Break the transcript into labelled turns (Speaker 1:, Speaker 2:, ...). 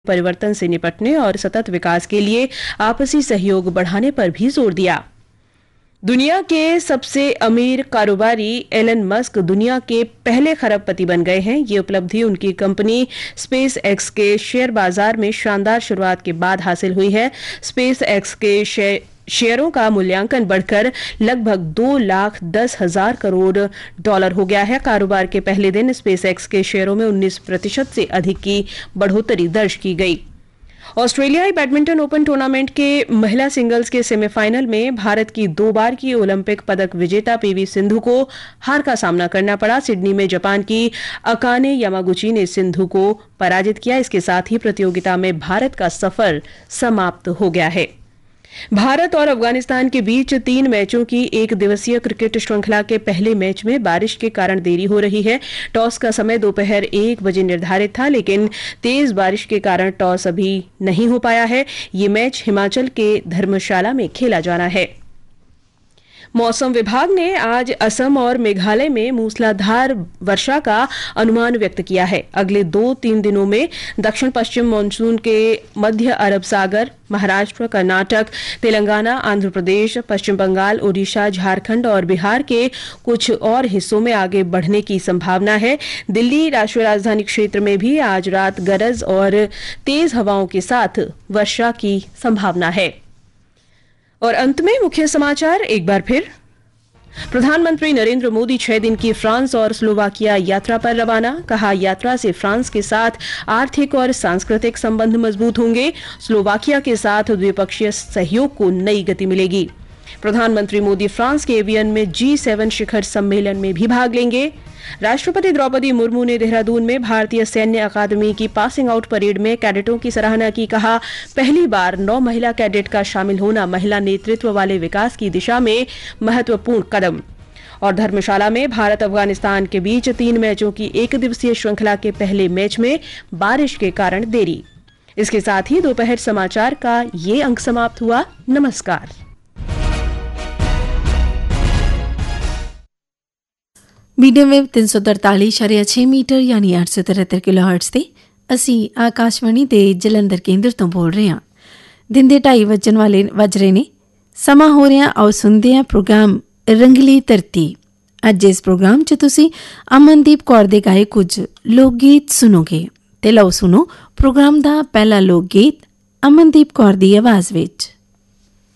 Speaker 1: परिवर्तन से निपटने और सतत विकास के लिए आपसी सहयोग बढ़ाने पर भी जोर दिया। दुनिया के सबसे अमीर कारोबारी एलन मस्क दुनिया के पहले खरबपति बन गए हैं। ये उपलब्धि उनकी कंपनी स्पेस एक्स के शेयर बाजार में शानदार शुरुआत के बाद हासिल हुई है। स्पेस एक्स के शेयरों का मूल्यांकन बढ़कर लगभग 2,10,000 करोड़ डॉलर हो गया है। कारोबार के पहले दिन स्पेस एक्स के शेयरों में 19% से अधिक की बढ़ोतरी दर्ज की गई। ऑस्ट्रेलियाई बैडमिंटन ओपन टूर्नामेंट के महिला सिंगल्स के सेमीफाइनल में भारत की 2 बार की ओलंपिक पदक विजेता पीवी सिंधु को हार का सामना करना पड़ा। सिडनी में जापान की अकाने यामागुची ने सिंधु को पराजित किया। इसके साथ ही प्रतियोगिता में भारत का सफर समाप्त हो गया है। भारत और अफगानिस्तान के बीच 3 मैचों की एक दिवसीय क्रिकेट श्रृंखला के पहले मैच में बारिश के कारण देरी हो रही है। टॉस का समय दोपहर 1 बजे निर्धारित था, लेकिन तेज बारिश के कारण टॉस अभी नहीं हो पाया है। ये मैच हिमाचल के धर्मशाला में खेला जाना है। मौसम विभाग ने आज असम और मेघालय में मूसलाधार वर्षा का अनुमान व्यक्त किया है। अगले 2-3 दिनों में दक्षिण पश्चिम मानसून के मध्य अरब सागर, महाराष्ट्र, कर्नाटक, तेलंगाना, आंध्र प्रदेश, पश्चिम बंगाल, ओडिशा, झारखंड और बिहार के कुछ और हिस्सों में आगे बढ़ने की संभावना है। दिल्ली राष्ट्रीय राजधानी क्षेत्र में भी आज रात गरज और तेज हवाओं के साथ वर्षा की संभावना है। और अंत में मुख्य समाचार एक बार फिर। प्रधानमंत्री नरेंद्र मोदी 6 दिन की फ्रांस और स्लोवाकिया यात्रा पर रवाना। कहा, यात्रा से फ्रांस के साथ आर्थिक और सांस्कृतिक संबंध मजबूत होंगे। स्लोवाकिया के साथ द्विपक्षीय सहयोग को नई गति मिलेगी। प्रधानमंत्री मोदी फ्रांस के एवियन में G7 शिखर सम्मेलन में भी भाग लेंगे। राष्ट्रपति द्रौपदी मुर्मू ने देहरादून में भारतीय सैन्य अकादमी की पासिंग आउट परेड में कैडेटों की सराहना की। कहा, पहली बार 9 महिला कैडेट का शामिल होना महिला नेतृत्व वाले विकास की दिशा में महत्वपूर्ण कदम। और धर्मशाला में भारत अफगानिस्तान के बीच 3 मैचों की एक दिवसीय श्रृंखला के पहले मैच में बारिश के कारण देरी। इसके साथ ही दोपहर समाचार का ये अंक समाप्त हुआ। नमस्कार।
Speaker 2: मीडियम वेव 343.6 मीटर यानी 873 किलोहर्ट्ज ਤੇ ਅਸੀਂ ਆਕਾਸ਼ਵਾਣੀ ਦੇ ਜਲੰਧਰ ਕੇਂਦਰ ਤੋਂ ਬੋਲ ਰਹੇ ਹਾਂ। ਦਿਨ ਦੇ 2:30 ਵੱਜ ਰਹੇ ਨੇ। ਸਮਾਂ ਹੋ ਰਿਹਾ ਆਓ ਸੁਣਦੇ ਹਾਂ ਪ੍ਰੋਗਰਾਮ ਰੰਗਲੀ ਧਰਤੀ। ਅੱਜ ਇਸ ਪ੍ਰੋਗਰਾਮ 'ਚ ਤੁਸੀਂ ਅਮਨਦੀਪ ਕੌਰ ਦੇ ਗਾਏ ਕੁਝ ਲੋਕ ਗੀਤ ਸੁਣੋਗੇ ਤੇ ਲਓ ਸੁਣੋ ਪ੍ਰੋਗਰਾਮ ਦਾ ਪਹਿਲਾ ਲੋਕ ਗੀਤ ਅਮਨਦੀਪ ਕੌਰ ਦੀ ਆਵਾਜ਼ ਵਿੱਚ।